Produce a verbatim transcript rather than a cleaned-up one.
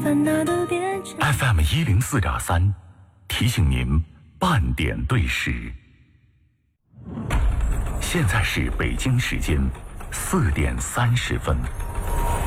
烦恼都变成 F M 一零四点三，提醒您半点对时。现在是北京时间四点三十分。